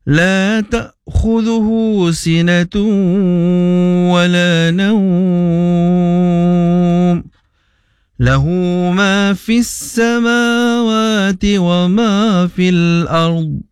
لا تأخذه سنة ولا نوم له ما في السماوات وما في الأرض